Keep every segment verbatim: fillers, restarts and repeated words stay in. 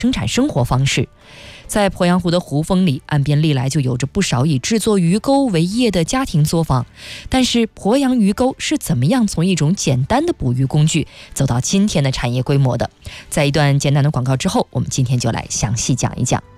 生产生活方式。在鄱阳湖的湖风里，岸边历来就有着不少以制作鱼钩为业的家庭作坊。但是鄱阳鱼钩是怎么样从一种简单的捕鱼工具走到今天的产业规模的？在一段简单的广告之后，我们今天就来详细讲一讲。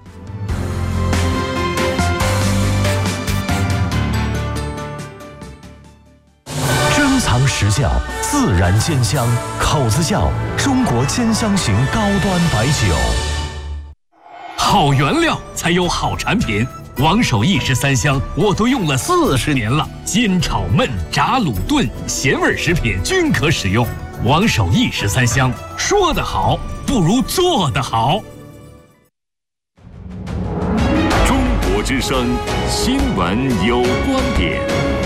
珍藏实窖，自然鲜香，口子窖，中国兼香型高端白酒。 好原料才有好产品，王守义十三香我都用了四十年了，煎炒焖炸卤炖咸味食品均可使用。王守义十三香，说得好不如做得好。 中国之声新闻有观点。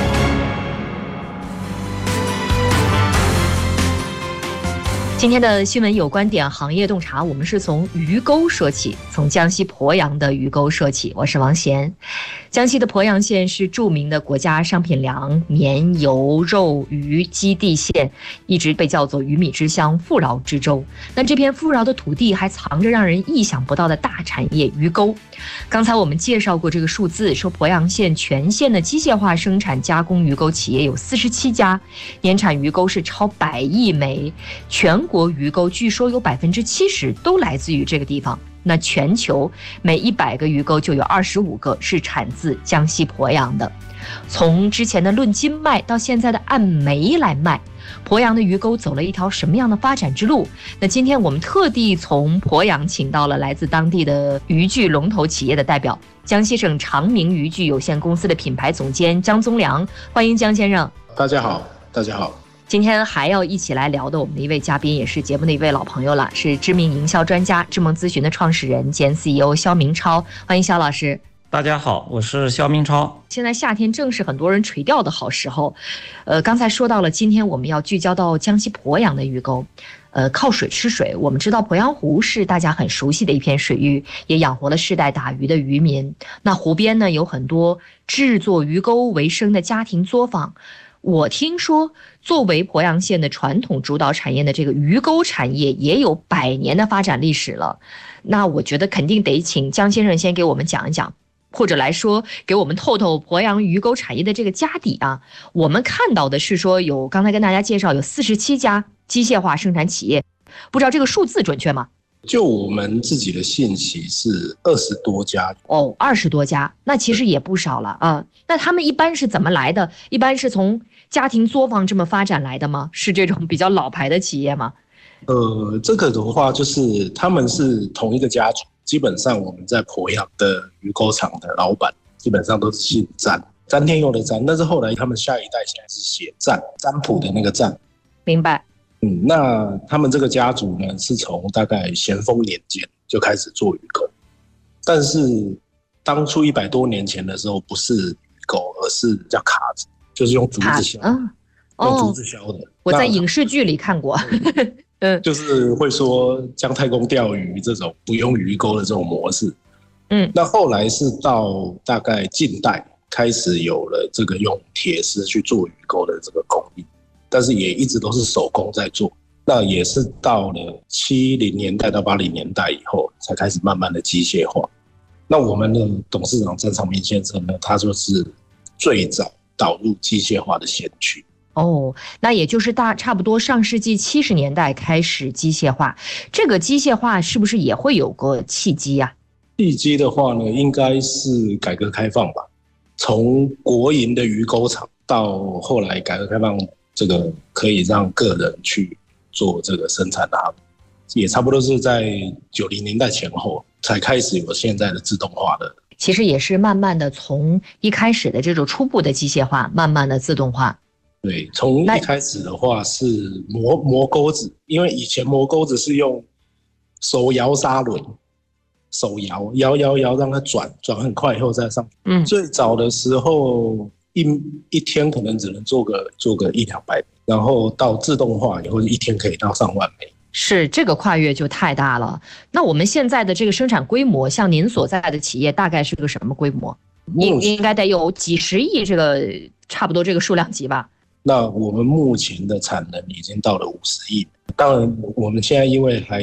今天的新闻有观点，行业洞察，我们是从鱼钩说起，从江西鄱阳的鱼钩说起。我是王贤。江西的鄱阳县是著名的国家商品粮、棉、油、肉、鱼基地县，一直被叫做鱼米之乡、富饶之州。那这片富饶的土地还藏着让人意想不到的大产业——鱼钩。刚才我们介绍过这个数字，说鄱阳县全县的机械化生产加工鱼钩企业有四十七家，年产鱼钩是超百亿枚，全国鱼钩据说有百分之七十都来自于这个地方。那全球每一百个鱼钩就有二十五个是产自江西鄱阳的。从之前的论斤卖到现在的按枚来卖，鄱阳的鱼钩走了一条什么样的发展之路？那今天我们特地从鄱阳请到了来自当地的渔具龙头企业的代表，江西省长明渔具有限公司的品牌总监江宗良，欢迎江先生。 大家好，大家好。 今天还要一起来聊的我们的一位嘉宾，也是节目的一位老朋友了，是知名营销专家智梦咨询的创始人兼 C E O 肖明超，欢迎肖老师。 大家好，我是肖明超。 现在夏天正是很多人垂钓的好时候，呃，刚才说到了，今天我们要聚焦到江西鄱阳的鱼钩，呃，靠水吃水。我们知道鄱阳湖是大家很熟悉的一片水域，也养活了世代打鱼的渔民。那湖边呢，有很多制作鱼钩为生的家庭作坊。我听说，作为鄱阳县的传统主导产业的这个鱼钩产业，也有百年的发展历史了。那我觉得肯定得请江先生先给我们讲一讲，或者来说给我们透透鄱阳鱼钩产业的这个家底啊。我们看到的是说有，刚才跟大家介绍有四十七家机械化生产企业，不知道这个数字准确吗？ 就我们自己的信息是二十多家哦，二十多家，那其实也不少了啊。那他们一般是怎么来的？一般是从家庭作坊这么发展来的吗？是这种比较老牌的企业吗？ 呃，这个的话就是他们是同一个家族，基本上我们在鄱阳的鱼钩厂的老板基本上都是姓詹，詹天佑的詹，但是后来他们下一代现在是写占，占卜的那个占。 明白。 嗯，那他们这个家族呢，是从大概咸丰年间就开始做鱼钩，但是当初一百多年前的时候，不是鱼钩，而是叫卡子，就是用竹子削，嗯，用竹子削的。 我在影视剧里看过， 嗯，就是会说姜太公钓鱼这种不用鱼钩的这种模式，嗯，那后来是到大概近代开始有了这个用铁丝去做鱼钩的这个工艺。但是也一直都是手工在做，那也是到了七零年代到八零年代以后，才开始慢慢的机械化。那我们的董事长詹长明先生呢，他就是最早导入机械化的先驱。 哦，那也就是大差不多上世纪七十年代开始机械化，这个机械化是不是也会有个契机啊？ 契机的话呢，应该是改革开放吧，从国营的鱼钩厂到后来改革开放。这个可以让个人去做这个生产的，也差不多是在九零年代前后才开始有现在的自动化的。 其实也是慢慢的从一开始的这种初步的机械化，慢慢的自动化。 对，从一开始的话是磨磨钩子，因为以前磨钩子是用手摇砂轮，手摇摇摇摇让它转转很快以后再上。嗯，最早的时候。一一天可能只能做个做个一两百，然后到自动化以后，一天可以到上万枚。 是，这个跨越就太大了。那我们现在的这个生产规模，像您所在的企业，大概是个什么规模？应应该得有几十亿，这个差不多这个数量级吧？ 那我们目前的产能已经到了五十亿。当然，我们现在因为还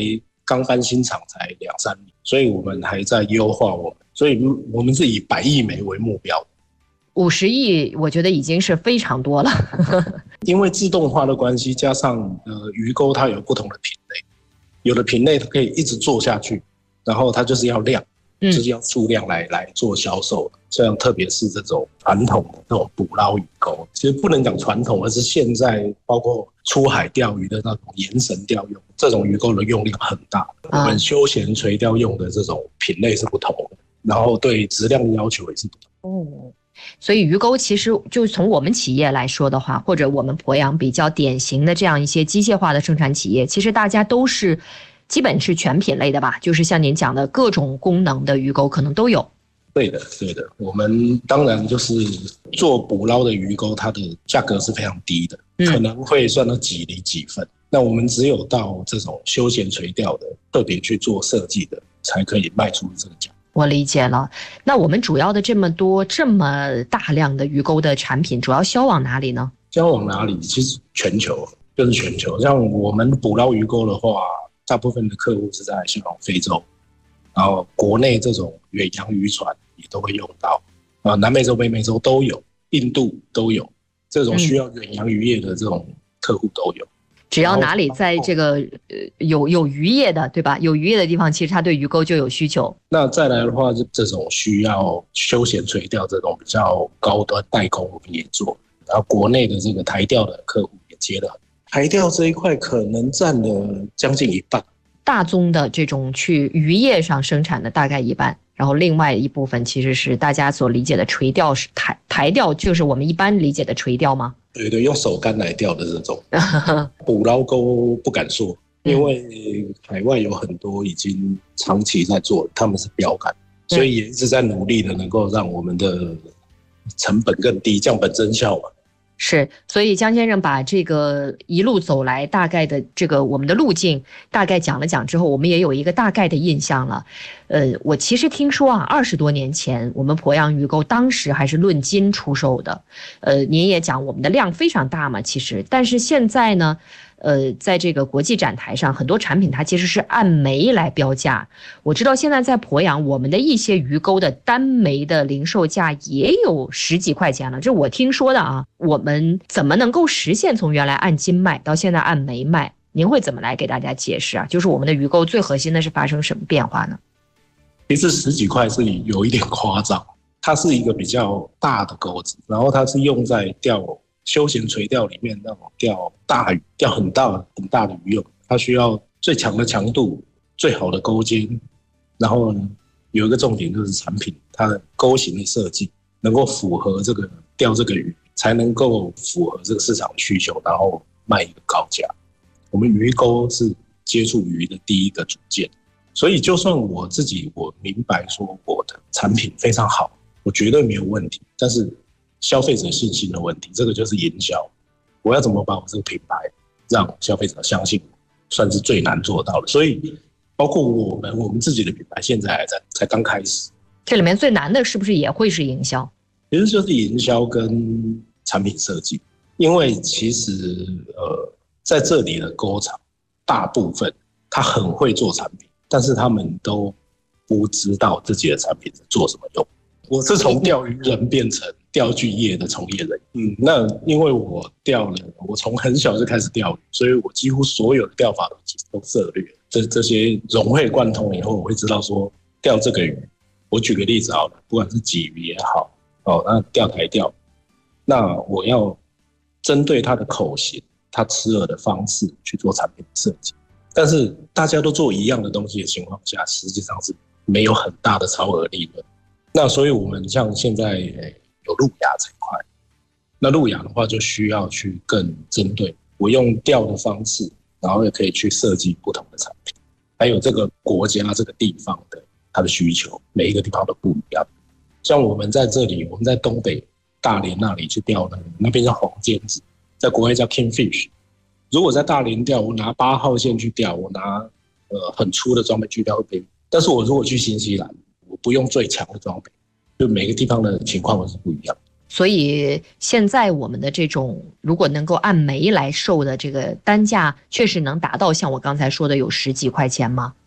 刚翻新厂才两三年，所以我们还在优化我们，所以我们是以百亿枚为目标。 五十亿我觉得已经是非常多了。 因为自动化的关系，加上呃鱼钩它有不同的品类，有的品类它可以一直做下去，然后它就是要量，嗯、就是要数量来来做销售。像特别是这种传统的这种捕捞鱼钩，其实不能讲传统，而是现在包括出海钓鱼的那种延绳钓用，这种鱼钩的用量很大。啊、我们休闲垂钓用的这种品类是不同的，然后对质量的要求也是不同。 哦，所以鱼钩其实就从我们企业来说的话，或者我们鄱阳比较典型的这样一些机械化的生产企业，其实大家都是基本是全品类的吧，就是像您讲的各种功能的鱼钩可能都有。 对的，对的，我们当然就是做捕捞的鱼钩，它的价格是非常低的，嗯、可能会算到几厘几分。那我们只有到这种休闲垂钓的，特别去做设计的，才可以卖出这个价。 我理解了。那我们主要的这么多这么大量的鱼钩的产品，主要销往哪里呢？ 销往哪里？其实全球，就是全球。像我们捕捞鱼钩的话，大部分的客户是在像非洲，然后国内这种远洋渔船也都会用到，啊，南美洲、北美洲都有，印度都有，这种需要远洋渔业的这种客户都有。 只要哪里在这个呃有有渔业的，对吧？有渔业的地方，其实它对鱼钩就有需求。 那再来的话，就这种需要休闲垂钓这种比较高端代工，我们也做。然后国内的这个台钓的客户也接了，台钓这一块可能占了将近一半。 大宗的这种去渔业上生产的大概一半，然后另外一部分其实是大家所理解的垂钓，是台台钓，就是我们一般理解的垂钓吗？ 对对，用手竿来钓的这种捕捞钩不敢说，因为海外有很多已经长期在做，他们是标杆，所以也一直在努力的能够让我们的成本更低，降本增效嘛。 是，所以江先生把这个一路走来大概的这个我们的路径大概讲了讲之后，我们也有一个大概的印象了。呃，我其实听说啊，二十多年前我们鄱阳鱼钩当时还是论斤出售的。呃，您也讲我们的量非常大嘛，其实，但是现在呢，呃，在这个国际展台上，很多产品它其实是按枚来标价。我知道现在在鄱阳，我们的一些鱼钩的单枚的零售价也有十几块钱了，这我听说的啊。我们怎么能够实现从原来按斤卖到现在按枚卖？您会怎么来给大家解释啊？就是我们的鱼钩最核心的是发生什么变化呢？ 其实十几块是有一点夸张，它是一个比较大的钩子，然后它是用在钓休闲垂钓里面那种钓大鱼、钓很大很大的鱼用，它需要最强的强度、最好的钩尖，然后呢，有一个重点就是产品它的钩型的设计能够符合这个钓这个鱼，才能够符合这个市场需求，然后卖一个高价。我们鱼钩是接触鱼的第一个组件，所以就算我自己我明白说我的产品非常好，我绝对没有问题，但是消费者信心的问题，这个就是营销。我要怎么把我这个品牌让消费者相信我，算是最难做到的。所以包括我们我们自己的品牌现在还在才刚开始， 这里面最难的是不是也会是营销？ 其实就是营销跟产品设计，因为其实呃在这里的钩厂大部分他很会做产品，但是他们都不知道自己的产品是做什么用。我是从钓鱼人变成钓具业的从业人，嗯，那因为我钓了，我从很小就开始钓鱼，所以我几乎所有的钓法都都涉猎，这这些融会贯通以后，我会知道说钓这个鱼。我举个例子好了，不管是鲫鱼也好，哦，那钓台钓，那我要针对它的口型、它吃饵的方式去做产品设计。但是大家都做一样的东西的情况下，实际上是没有很大的超额利润。那所以我们像现在有路亚这一块，那路亚的话就需要去更针对我用钓的方式，然后也可以去设计不同的产品，还有这个国家这个地方的它的需求，每一个地方都不一样。像我们在这里，我们在东北大连那里去钓呢，那边叫黄尖子，在国外叫 kingfish。如果在大连钓，我拿八号线去钓，我拿呃很粗的装备去钓会便宜。但是我如果去新西兰，我不用最强的装备，就每个地方的情况都是不一样。 所以现在我们的这种如果能够按枚来售的这个单价，确实能达到像我刚才说的有十几块钱吗？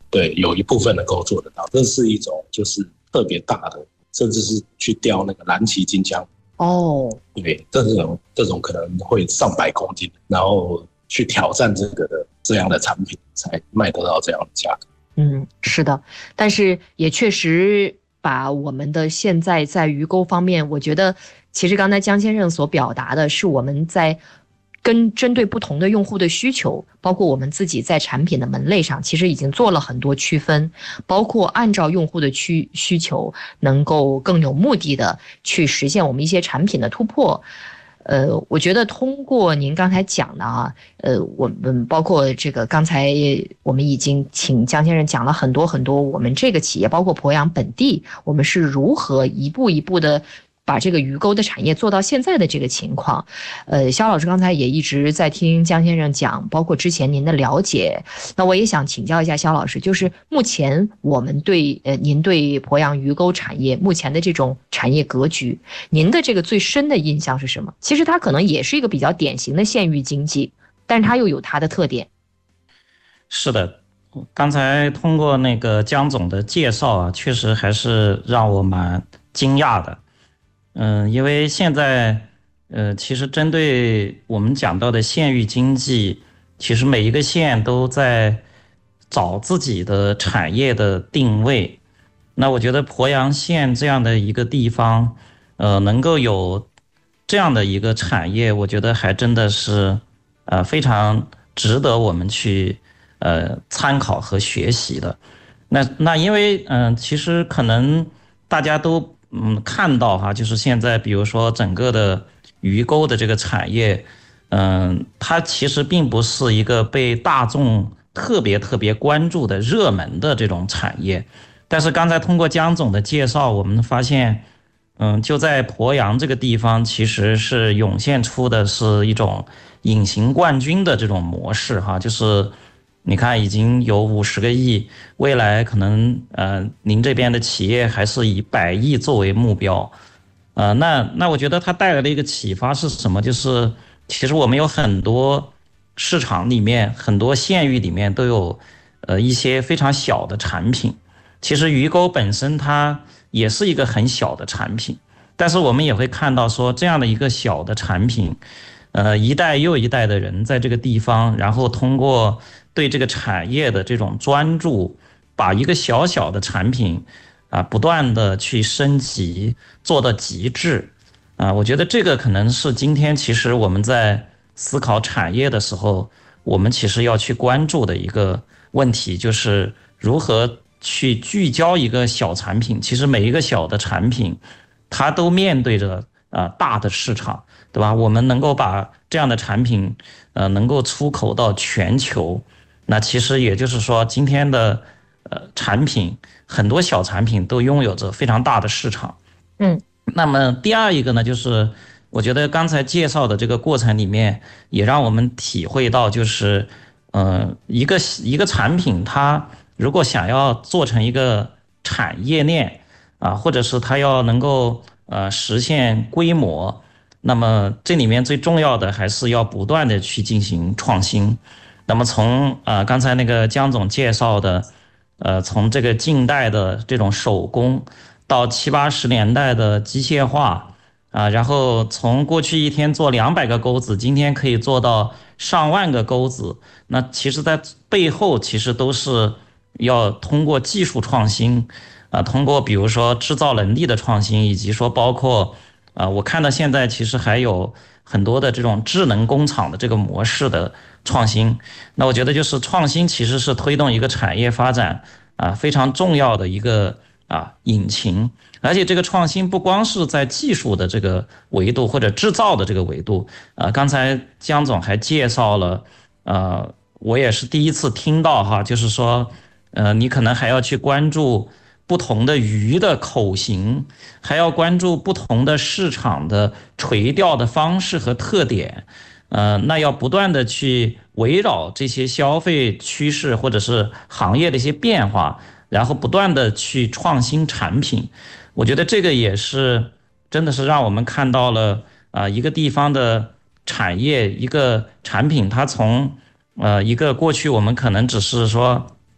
对，有一部分能够做得到。这是一种就是特别大的，甚至是去钓那个蓝鳍金枪。 哦， 对，这种这种可能会上百公斤，然后去挑战这个的这样的产品，才卖得到这样的价格。 嗯，是的，但是也确实把我们的现在在鱼钩方面，我觉得其实刚才江先生所表达的是我们在跟针对不同的用户的需求，包括我们自己在产品的门类上，其实已经做了很多区分，包括按照用户的需需求，能够更有目的的去实现我们一些产品的突破。呃，我觉得通过您刚才讲的啊，呃，我们包括这个刚才我们已经请江先生讲了很多很多，我们这个企业包括鄱阳本地，我们是如何一步一步的把这个鱼钩的产业做到现在的这个情况。呃，肖老师刚才也一直在听江先生讲，包括之前您的了解，那我也想请教一下肖老师，就是目前我们对呃您对鄱阳鱼钩产业目前的这种产业格局，您的这个最深的印象是什么？其实它可能也是一个比较典型的县域经济，但是它又有它的特点。 是的，刚才通过那个江总的介绍啊，确实还是让我蛮惊讶的。嗯，因为现在，呃，其实针对我们讲到的县域经济，其实每一个县都在找自己的产业的定位。那我觉得鄱阳县这样的一个地方，呃，能够有这样的一个产业，我觉得还真的是，呃，非常值得我们去呃参考和学习的。那那因为嗯、呃，其实可能大家都。嗯，看到哈，就是现在，比如说整个的鱼钩的这个产业，嗯，它其实并不是一个被大众特别特别关注的热门的这种产业。但是刚才通过江总的介绍，我们发现，嗯，就在鄱阳这个地方，其实是涌现出的是一种隐形冠军的这种模式哈，就是。你看，已经有五十个亿，未来可能呃，您这边的企业还是以百亿作为目标，呃，那那我觉得它带来的一个启发是什么？就是其实我们有很多市场里面，很多县域里面都有呃一些非常小的产品。其实鱼钩本身它也是一个很小的产品，但是我们也会看到说这样的一个小的产品，呃，一代又一代的人在这个地方，然后通过对这个产业的这种专注，把一个小小的产品啊，不断的去升级，做到极致啊，我觉得这个可能是今天其实我们在思考产业的时候，我们其实要去关注的一个问题，就是如何去聚焦一个小产品。其实每一个小的产品，它都面对着啊大的市场，对吧？我们能够把这样的产品，呃，能够出口到全球。那其实也就是说，今天的呃产品，很多小产品都拥有着非常大的市场。 嗯， 那么第二一个呢，就是我觉得刚才介绍的这个过程里面，也让我们体会到，就是呃一个一个产品，它如果想要做成一个产业链啊，或者是它要能够呃实现规模，那么这里面最重要的还是要不断的去进行创新。那么从呃刚才那个江总介绍的，呃从这个近代的这种手工，到七八十年代的机械化啊，然后从过去一天做两百个钩子，今天可以做到上万个钩子。那其实在背后其实都是要通过技术创新啊，通过比如说制造能力的创新，以及说包括啊，我看到现在其实还有很多的这种智能工厂的这个模式的创新。那我觉得就是创新其实是推动一个产业发展啊非常重要的一个啊引擎。而且这个创新不光是在技术的这个维度或者制造的这个维度啊，刚才江总还介绍了，呃，我也是第一次听到哈，就是说呃你可能还要去关注不同的鱼的口型，还要关注不同的市场的垂钓的方式和特点，呃，那要不断的去围绕这些消费趋势或者是行业的一些变化，然后不断的去创新产品。我觉得这个也是真的是让我们看到了啊、呃，一个地方的产业，一个产品，它从呃一个过去我们可能只是说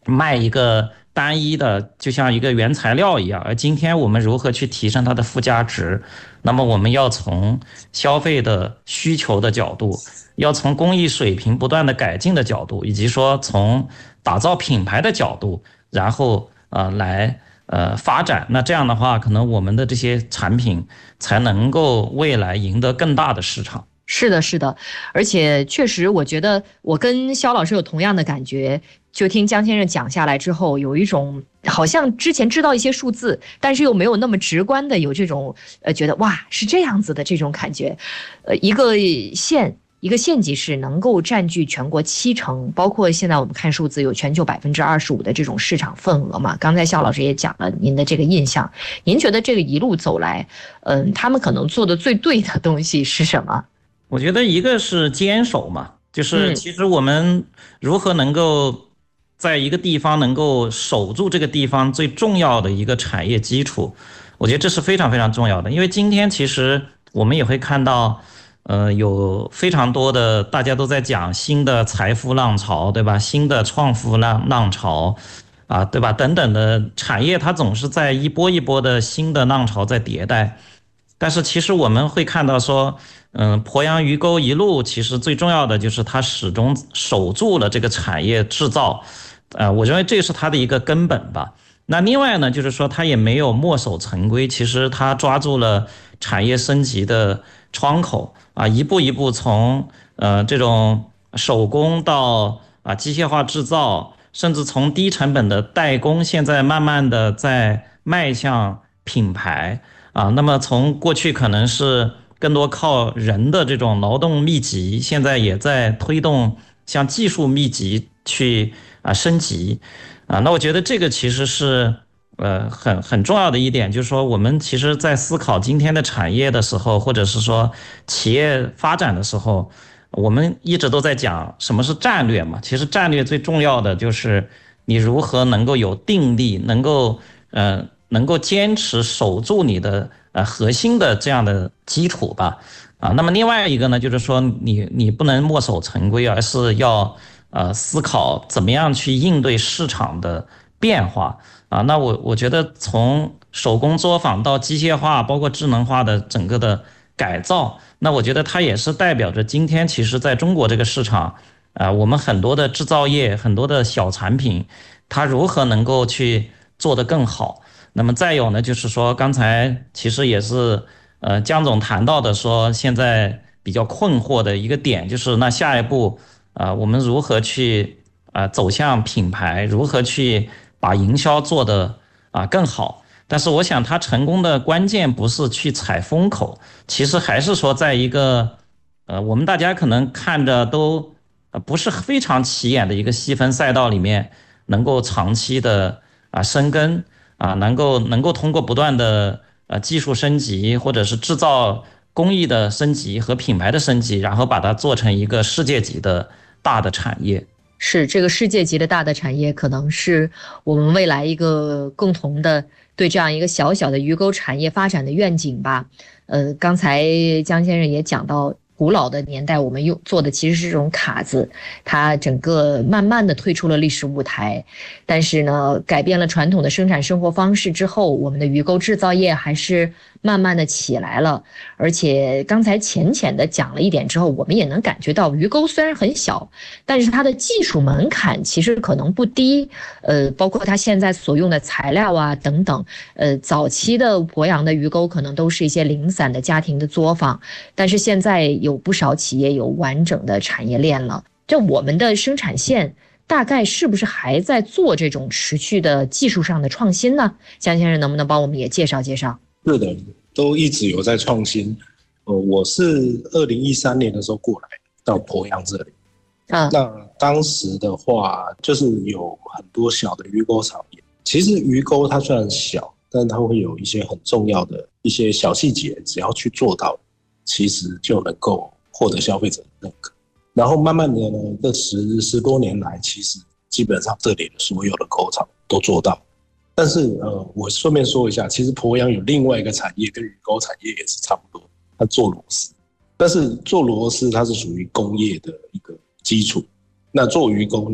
卖一个单一的，就像一个原材料一样，而今天我们如何去提升它的附加值？那么我们要从消费的需求的角度，要从工艺水平不断的改进的角度，以及说从打造品牌的角度，然后呃来呃发展。那这样的话，可能我们的这些产品才能够未来赢得更大的市场。 是的，是的，而且确实，我觉得我跟肖老师有同样的感觉。就听江先生讲下来之后，有一种好像之前知道一些数字，但是又没有那么直观的有这种呃觉得哇是这样子的这种感觉。呃，一个县一个县级市能够占据全国七成，包括现在我们看数字有全球百分之二十五的这种市场份额嘛。刚才肖老师也讲了您的这个印象，您觉得这个一路走来，嗯、呃，他们可能做的最对的东西是什么？ 我觉得一个是坚守嘛，就是其实我们如何能够在一个地方能够守住这个地方最重要的一个产业基础，我觉得这是非常非常重要的。因为今天其实我们也会看到，呃，有非常多的大家都在讲新的财富浪潮，对吧？新的创富浪浪潮，啊，对吧？等等的产业，它总是在一波一波的新的浪潮在迭代。但是其实我们会看到说，嗯，鄱阳鱼钩一路其实最重要的就是它始终守住了这个产业制造，呃，我认为这是它的一个根本吧。那另外呢，就是说它也没有墨守成规，其实它抓住了产业升级的窗口啊，一步一步从呃这种手工到啊机械化制造，甚至从低成本的代工，现在慢慢的在迈向品牌。啊，那么从过去可能是更多靠人的这种劳动密集，现在也在推动像技术密集去啊升级啊。那我觉得这个其实是呃很很重要的一点，就是说我们其实在思考今天的产业的时候，或者是说企业发展的时候，我们一直都在讲什么是战略嘛。其实战略最重要的就是你如何能够有定力，能够呃。能够坚持守住你的呃核心的这样的基础吧，啊，那么另外一个呢，就是说你你不能墨守成规，而是要呃思考怎么样去应对市场的变化啊。那我我觉得从手工作坊到机械化，包括智能化的整个的改造，那我觉得它也是代表着今天其实在中国这个市场啊，我们很多的制造业，很多的小产品，它如何能够去做得更好。那么再有呢，就是说刚才其实也是呃江总谈到的，说现在比较困惑的一个点，就是那下一步啊、呃、我们如何去啊、呃、走向品牌，如何去把营销做得啊、呃、更好。但是我想他成功的关键不是去踩风口，其实还是说在一个呃我们大家可能看着都呃不是非常起眼的一个细分赛道里面，能够长期的啊、呃、生根。啊，能够能够通过不断的呃技术升级，或者是制造工艺的升级和品牌的升级，然后把它做成一个世界级的大的产业。 是这个世界级的大的产业，可能是我们未来一个共同的对这样一个小小的鱼钩产业发展的愿景吧。呃，刚才江先生也讲到。古老的年代，我们用做的其实是这种卡子，它整个慢慢的退出了历史舞台。但是呢，改变了传统的生产生活方式之后，我们的鱼钩制造业还是慢慢的起来了。而且刚才浅浅的讲了一点之后，我们也能感觉到鱼钩虽然很小，但是它的技术门槛其实可能不低。呃，包括它现在所用的材料啊等等，呃，早期的鄱阳的鱼钩可能都是一些零散的家庭的作坊，但是现在有不少企业有完整的产业链了。这我们的生产线大概是不是还在做这种持续的技术上的创新呢？江先生能不能帮我们也介绍介绍？ 是的，都一直有在创新。呃，我是二零一三年的时候过来到鄱阳这里，啊，那当时的话就是有很多小的鱼钩产业。其实鱼钩它虽然小，但它会有一些很重要的一些小细节，只要去做到，其实就能够获得消费者的认可。然后慢慢的呢，这十十多年来，其实基本上这里的所有的钩厂都做到。但是呃，我顺便说一下，其实鄱阳有另外一个产业跟鱼钩产业也是差不多，它做螺丝。但是做螺丝它是属于工业的一个基础，那做鱼钩呢，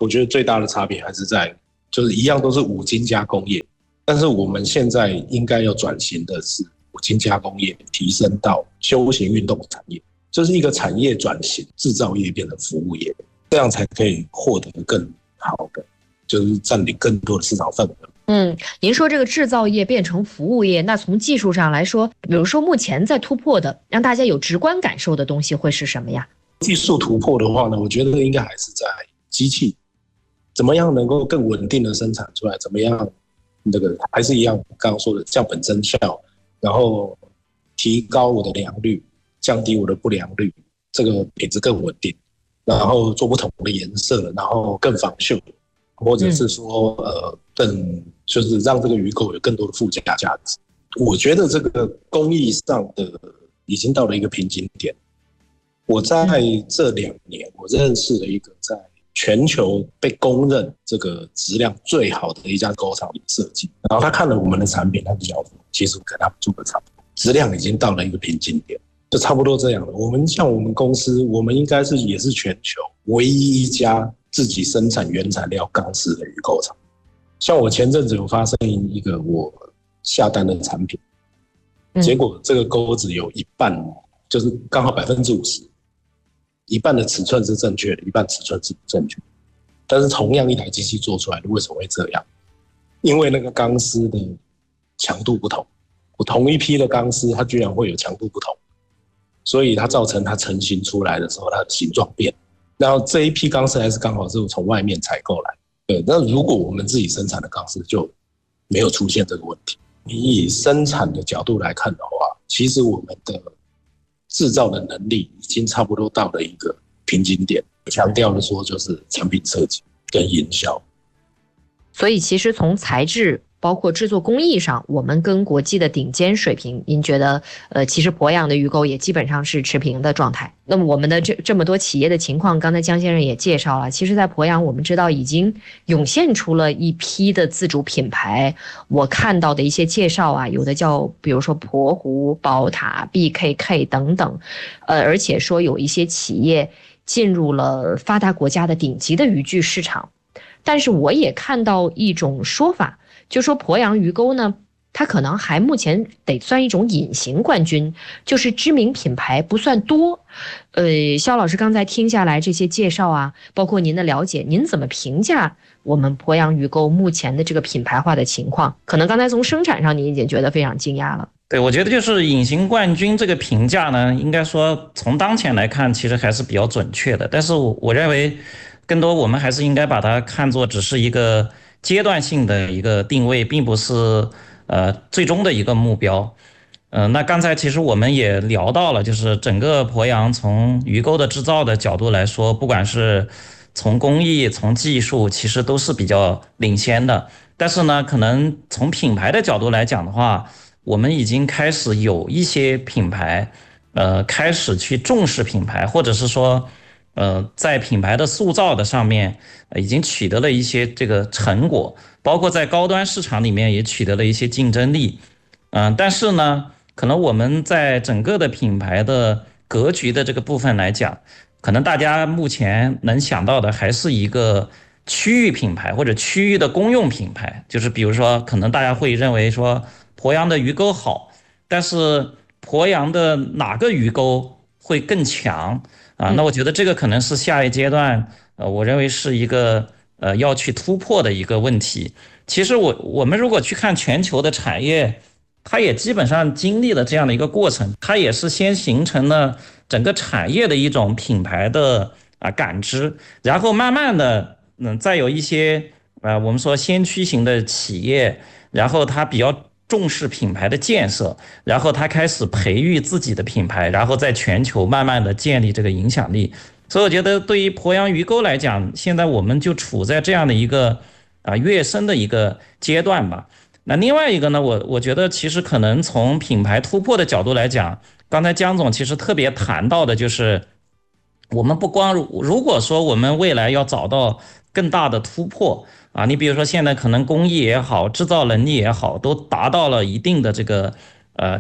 我觉得最大的差别还是在，就是一样都是五金加工业，但是我们现在应该要转型的是五金加工业提升到休闲运动产业，就是一个产业转型，制造业变成服务业，这样才可以获得更好的，就是占领更多的市场份额。 嗯，您说这个制造业变成服务业，那从技术上来说，比如说目前在突破的，让大家有直观感受的东西会是什么呀？ 技术突破的话呢，我觉得应该还是在机器，怎么样能够更稳定的生产出来，怎么样那个还是一样刚刚说的降本增效，然后提高我的良率，降低我的不良率，这个品质更稳定，然后做不同的颜色，然后更防锈，或者是说呃更就是让这个鱼钩有更多的附加价值。我觉得这个工艺上的已经到了一个瓶颈点。我在这两年，我认识了一个在全球被公认这个质量最好的一家钩厂设计，然后他看了我们的产品，他就讲，其实我跟他们做的差不多，质量已经到了一个瓶颈点，就差不多这样了。我们像我们公司，我们应该是也是全球唯一一家自己生产原材料钢丝的鱼钩厂。像我前阵子有发生一个我下单的产品，结果这个钩子有一半，就是刚好百分之五十。一半的尺寸是正确的，一半尺寸是不正确的。但是同样一台机器做出来的，为什么会这样？因为那个钢丝的强度不同，我同一批的钢丝，它居然会有强度不同，所以它造成它成型出来的时候，它的形状变。然后这一批钢丝还是刚好是从外面采购来，对。那如果我们自己生产的钢丝就没有出现这个问题。你以生产的角度来看的话，其实我们的制造的能力已经差不多到了一个瓶颈点，强调的说就是产品设计跟营销。 所以其实从材质包括制作工艺上，我们跟国际的顶尖水平，您觉得呃，其实鄱阳的鱼钩也基本上是持平的状态。那么我们的这这么多企业的情况，刚才江先生也介绍了，其实在鄱阳我们知道已经涌现出了一批的自主品牌。我看到的一些介绍啊，有的叫比如说鄱湖、宝塔、B K K 等等，呃，而且说有一些企业进入了发达国家的顶级的渔具市场。但是我也看到一种说法，就说鄱阳鱼钩呢，它可能还目前得算一种隐形冠军，就是知名品牌不算多。呃，肖老师刚才听下来这些介绍啊，包括您的了解，您怎么评价我们鄱阳鱼钩目前的这个品牌化的情况？可能刚才从生产上您已经觉得非常惊讶了。 对，我觉得就是隐形冠军这个评价呢，应该说从当前来看，其实还是比较准确的。但是我我认为，更多我们还是应该把它看作只是一个阶段性的一个定位，并不是呃最终的一个目标。嗯、呃，那刚才其实我们也聊到了，就是整个鄱阳从鱼钩的制造的角度来说，不管是从工艺、从技术，其实都是比较领先的。但是呢，可能从品牌的角度来讲的话，我们已经开始有一些品牌，呃，开始去重视品牌，或者是说，呃，在品牌的塑造的上面，呃，已经取得了一些这个成果，包括在高端市场里面也取得了一些竞争力。嗯、呃，但是呢，可能我们在整个的品牌的格局的这个部分来讲，可能大家目前能想到的还是一个区域品牌或者区域的公用品牌，就是比如说，可能大家会认为说鄱阳的鱼钩好，但是鄱阳的哪个鱼钩会更强啊？那我觉得这个可能是下一阶段，呃，我认为是一个呃要去突破的一个问题。其实我我们如果去看全球的产业，它也基本上经历了这样的一个过程，它也是先形成了整个产业的一种品牌的啊感知，然后慢慢的，嗯，再有一些呃我们说先驱型的企业，然后它比较重视品牌的建设，然后他开始培育自己的品牌，然后在全球慢慢的建立这个影响力。所以我觉得对于鄱阳鱼钩来讲，现在我们就处在这样的一个啊跃升的一个阶段吧。那另外一个呢，我我觉得其实可能从品牌突破的角度来讲，刚才江总其实特别谈到的就是，我们不光如果说我们未来要找到更大的突破啊，你比如说现在可能工艺也好，制造能力也好，都达到了一定的这个呃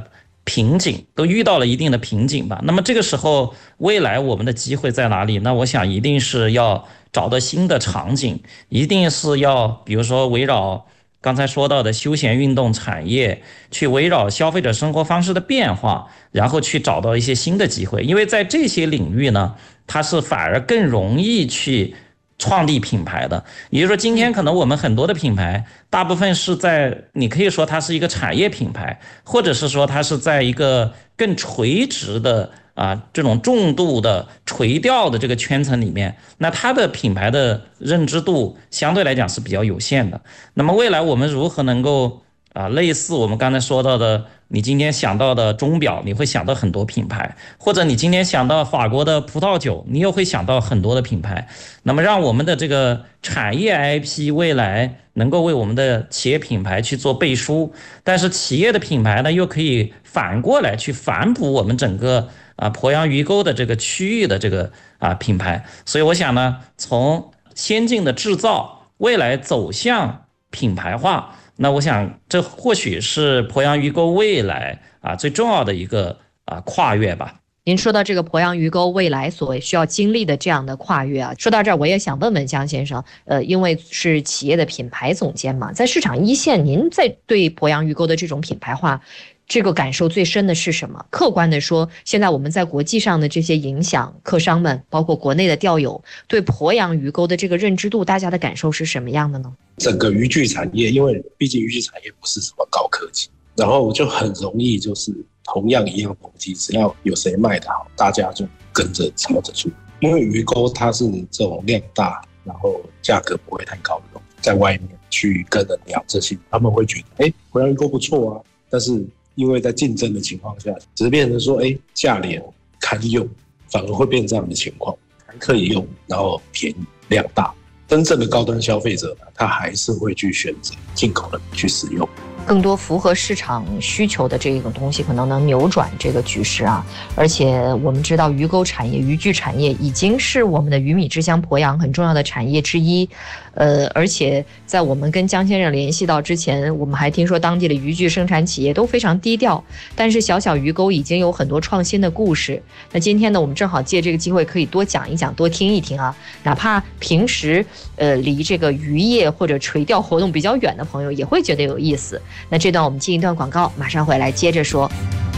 瓶颈，都遇到了一定的瓶颈吧。那么这个时候，未来我们的机会在哪里？那我想一定是要找到新的场景，一定是要比如说围绕刚才说到的休闲运动产业，去围绕消费者生活方式的变化，然后去找到一些新的机会。因为在这些领域呢，它是反而更容易去创立品牌的。也就是说，今天可能我们很多的品牌，大部分是在你可以说它是一个产业品牌，或者是说它是在一个更垂直的啊这种重度的垂钓的这个圈层里面，那它的品牌的认知度相对来讲是比较有限的。那么未来我们如何能够啊类似我们刚才说到的，你今天想到的钟表，你会想到很多品牌，或者你今天想到法国的葡萄酒，你又会想到很多的品牌。那么让我们的这个产业 I P 未来能够为我们的企业品牌去做背书，但是企业的品牌呢又可以反过来去反哺我们整个啊鄱阳鱼沟的这个区域的这个啊品牌。所以我想呢，从先进的制造未来走向品牌化，那我想这或许是鄱阳鱼沟未来啊最重要的一个啊跨越吧。 您说到这个鄱阳鱼沟未来所需要经历的这样的跨越啊，说到这儿我也想问问江先生，呃，因为是企业的品牌总监嘛，在市场一线，您在对鄱阳鱼沟的这种品牌化，这个感受最深的是什么？客观的说，现在我们在国际上的这些影响，客商们包括国内的钓友对鄱阳鱼沟的这个认知度，大家的感受是什么样的呢？ 整个渔具产业，因为毕竟渔具产业不是什么高科技，然后就很容易就是同样一样东西，只要有谁卖得好，大家就跟着抄着做。因为鱼钩它是这种量大，然后价格不会太高的东西，在外面去跟人聊这些，他们会觉得，哎，鄱阳鱼钩不错啊。但是因为在竞争的情况下，只是变成说，哎，价廉堪用，反而会变这样的情况，还可以用，然后便宜量大。真正的高端消费者呢，他还是会去选择进口的去使用。 更多符合市场需求的这种东西，可能能扭转这个局势啊！而且我们知道，鱼钩产业、渔具产业已经是我们的鱼米之乡鄱阳很重要的产业之一。呃，而且在我们跟江先生联系到之前，我们还听说当地的渔具生产企业都非常低调，但是小小鱼钩已经有很多创新的故事。那今天呢，我们正好借这个机会可以多讲一讲，多听一听啊！哪怕平时呃离这个渔业或者垂钓活动比较远的朋友，也会觉得有意思。那这段我们进一段广告，马上回来接着说。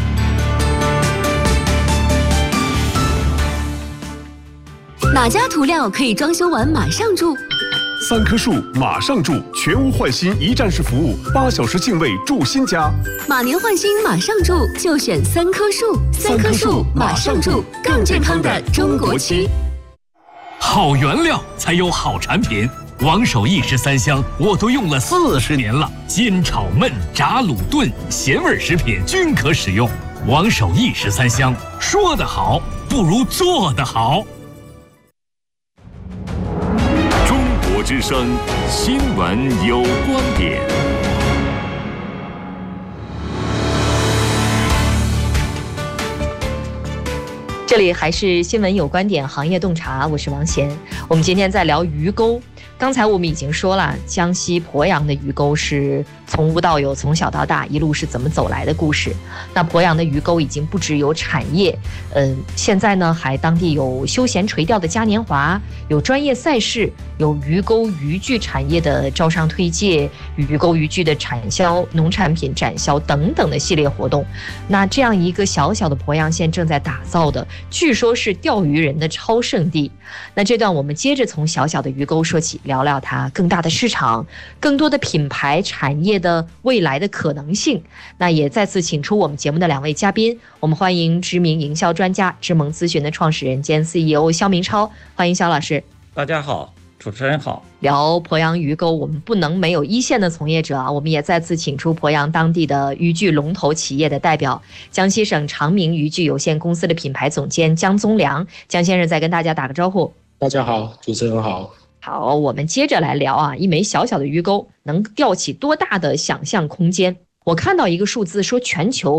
哪家涂料可以装修完马上住？ 三棵树马上住，全屋换新一站式服务，八小时净位住新家。 马年换新马上住，就选三棵树。三棵树马上住，更健康的中国区。 好原料才有好产品。王守义十三香我都用了四十年了，煎炒焖炸卤炖咸味食品均可使用。王守义十三香，说得好不如做得好。 中国之声新闻有观点。 这里还是新闻有观点，行业洞察，我是王贤。我们今天在聊鱼钩。刚才我们已经说了，江西鄱阳的鱼钩是从无到有，从小到大一路是怎么走来的故事。那鄱阳的鱼钩已经不只有产业，嗯，现在呢还当地有休闲垂钓的嘉年华，有专业赛事，有鱼钩渔具产业的招商推介，鱼钩渔具的产销、农产品展销等等的系列活动。那这样一个小小的鄱阳县正在打造的，据说是钓鱼人的超圣地。那这段我们接着从小小的鱼钩说起，聊聊它更大的市场，更多的品牌产业的未来的可能性。那也再次请出我们节目的两位嘉宾，我们欢迎知名营销专家知盟咨询的创始人兼 C E O 肖明超，欢迎肖老师。 大家好，主持人好。 聊鄱阳鱼钩，我们不能没有一线的从业者啊！我们也再次请出鄱阳当地的渔具龙头企业的代表，江西省长明渔具有限公司的品牌总监江宗良。江先生再跟大家打个招呼。 大家好，主持人好。 好，我们接着来聊啊，一枚小小的鱼钩能钓起多大的想象空间？我看到一个数字说，全球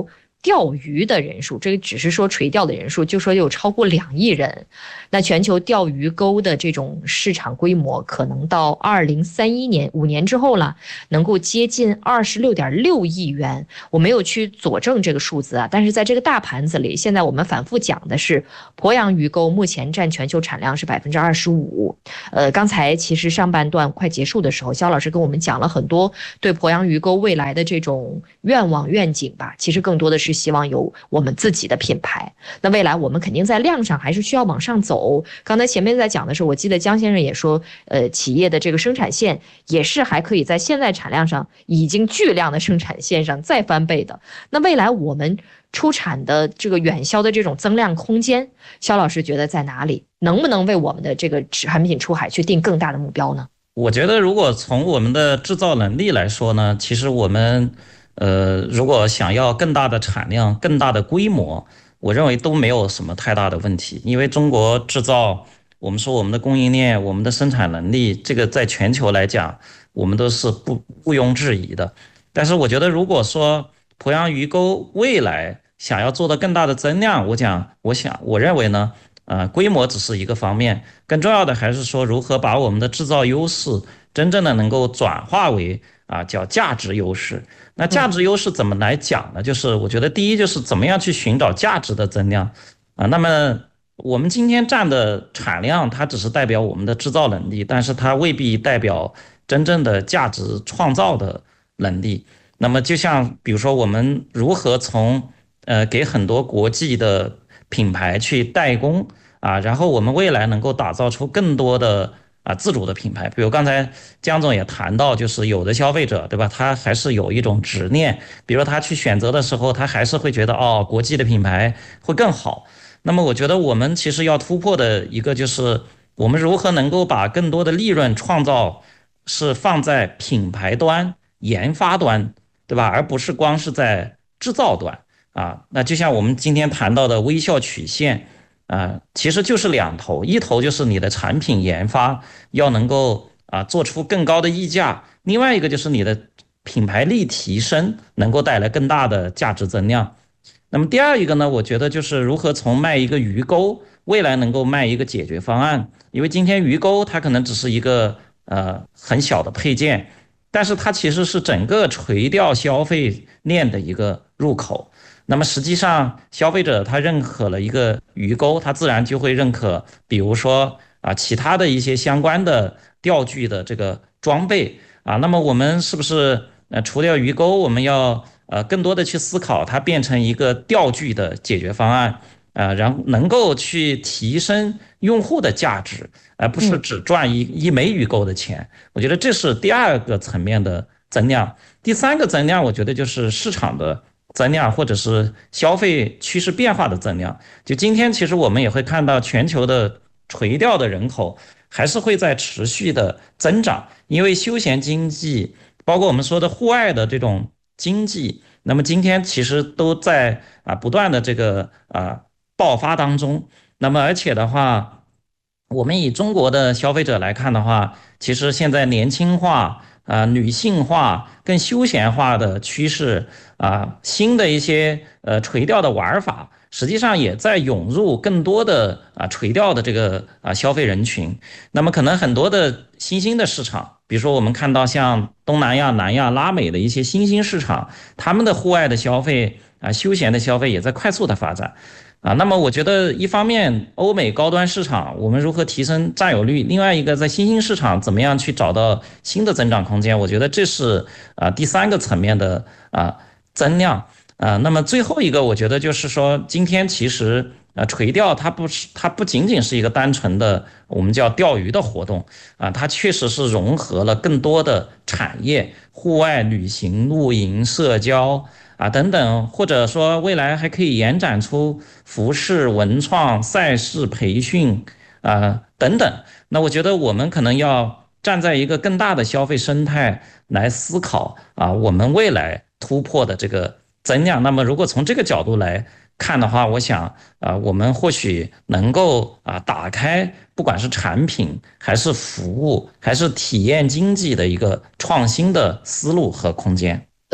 钓鱼的人数，这个只是说垂钓的人数，就说有超过两亿人。那全球钓鱼钩的这种市场规模，可能到二零三一年五年之后了，能够接近二十六点六亿元。我没有去佐证这个数字啊，但是在这个大盘子里，现在我们反复讲的是鄱阳鱼钩目前占全球产量是百分之二十五。呃，刚才其实上半段快结束的时候，肖老师跟我们讲了很多对鄱阳鱼钩未来的这种愿望愿景吧，其实更多的是希望有我们自己的品牌。那未来我们肯定在量上还是需要往上走。刚才前面在讲的时候，我记得江先生也说，呃，企业的这个生产线也是还可以在现在产量上已经巨量的生产线上再翻倍的。那未来我们出产的这个远销的这种增量空间，肖老师觉得在哪里？能不能为我们的这个产品出海去定更大的目标呢？ 我觉得如果从我们的制造能力来说呢，其实我们呃，如果想要更大的产量、更大的规模，我认为都没有什么太大的问题。因为中国制造，我们说我们的供应链、我们的生产能力，这个在全球来讲，我们都是不毋庸置疑的。但是我觉得，如果说鄱阳鱼钩未来想要做到更大的增量，我讲，我想，我认为呢，呃，规模只是一个方面，更重要的还是说如何把我们的制造优势真正的能够转化为啊叫价值优势。那价值优势怎么来讲呢？就是我觉得第一就是怎么样去寻找价值的增量啊。那么我们今天占的产量，它只是代表我们的制造能力，但是它未必代表真正的价值创造的能力。那么就像比如说我们如何从呃给很多国际的品牌去代工啊，然后我们未来能够打造出更多的啊，自主的品牌。比如刚才江总也谈到，就是有的消费者，对吧？他还是有一种执念，比如他去选择的时候，他还是会觉得哦，国际的品牌会更好。那么我觉得我们其实要突破的一个就是，我们如何能够把更多的利润创造是放在品牌端、研发端，对吧？而不是光是在制造端啊。那就像我们今天谈到的微笑曲线。啊，其实就是两头，一头就是你的产品研发要能够啊做出更高的溢价，另外一个就是你的品牌力提升能够带来更大的价值增量。那么第二一个呢，我觉得就是如何从卖一个鱼钩，未来能够卖一个解决方案。因为今天鱼钩它可能只是一个呃很小的配件，但是它其实是整个垂钓消费链的一个入口。那么实际上消费者他认可了一个鱼钩，他自然就会认可比如说啊其他的一些相关的钓具的这个装备啊。那么我们是不是呃除掉鱼钩，我们要呃更多的去思考它变成一个钓具的解决方案啊，然后能够去提升用户的价值，而不是只赚一一枚鱼钩的钱。我觉得这是第二个层面的增量。第三个增量我觉得就是市场的增量，或者是消费趋势变化的增量。就今天其实我们也会看到全球的垂钓的人口还是会在持续的增长，因为休闲经济包括我们说的户外的这种经济，那么今天其实都在啊不断的这个啊爆发当中。那么而且的话，我们以中国的消费者来看的话，其实现在年轻化啊、呃、女性化、更休闲化的趋势啊，新的一些呃垂钓的玩法，实际上也在涌入更多的啊垂钓的这个啊消费人群。那么可能很多的新兴的市场，比如说我们看到像东南亚、南亚、拉美的一些新兴市场，他们的户外的消费啊、休闲的消费也在快速的发展。啊，那么我觉得一方面欧美高端市场我们如何提升占有率，另外一个在新兴市场怎么样去找到新的增长空间，我觉得这是啊第三个层面的啊增量啊。那么最后一个我觉得就是说，今天其实啊垂钓它不是它不仅仅是一个单纯的我们叫钓鱼的活动啊，它确实是融合了更多的产业，户外旅行、露营、社交啊等等，或者说未来还可以延展出服饰、文创、赛事、培训啊等等。那我觉得我们可能要站在一个更大的消费生态来思考啊，我们未来突破的这个增量。那么如果从这个角度来看的话，我想啊，我们或许能够啊打开不管是产品还是服务还是体验经济的一个创新的思路和空间。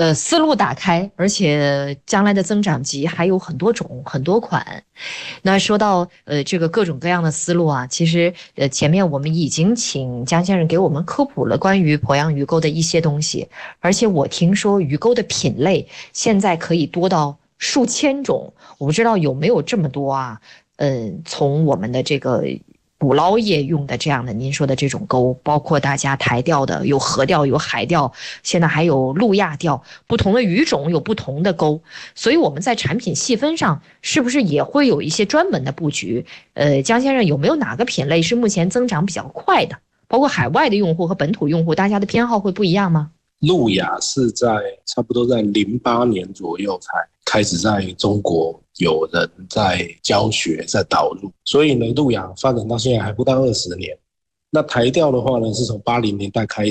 呃，思路打开，而且将来的增长极还有很多种很多款。那说到呃这个各种各样的思路啊，其实呃前面我们已经请江先生给我们科普了关于鄱阳鱼钩的一些东西，而且我听说鱼钩的品类现在可以多到数千种，我不知道有没有这么多啊？嗯、呃，从我们的这个捕捞业用的这样的您说的这种钩，包括大家台钓的，有河钓有海钓，现在还有路亚钓，不同的鱼种有不同的钩，所以我们在产品细分上是不是也会有一些专门的布局？呃，江先生有没有哪个品类是目前增长比较快的？包括海外的用户和本土用户，大家的偏好会不一样吗？ 路亚是在差不多在零八年左右才开始在中国有人在教学在导入，所以呢，路亚发展到现在还不到二十年。那台钓的话呢，是从八零年代开始